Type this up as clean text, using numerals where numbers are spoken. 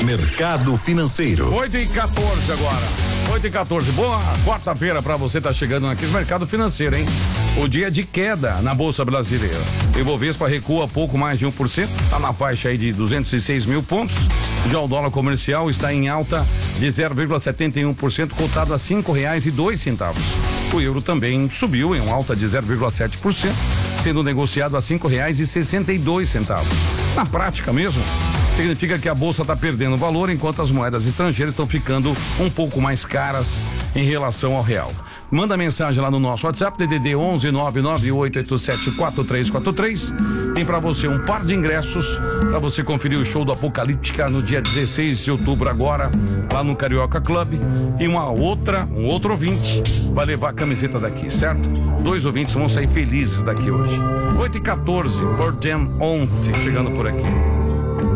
Mercado Financeiro. 8h14 agora. 8h14. Boa quarta-feira pra você, tá chegando aqui no Mercado Financeiro, hein? O dia de queda na Bolsa Brasileira. O Ibovespa recua pouco mais de 1%, tá na faixa aí de 206 mil pontos. Já o dólar comercial está em alta de 0,71%, cotado a R$5,02. O euro também subiu em uma alta de 0,7%, sendo negociado a R$5,62. Na prática mesmo, significa que a bolsa está perdendo valor, enquanto as moedas estrangeiras estão ficando um pouco mais caras em relação ao real. Manda mensagem lá no nosso WhatsApp, DDD 11 99887 4343. Tem para você um par de ingressos para você conferir o show do Apocalíptica no dia 16 de outubro agora, lá no Carioca Club. E um outro ouvinte vai levar a camiseta daqui, certo? 2 ouvintes vão sair felizes daqui hoje. 8h14, por Jam 11, chegando por aqui.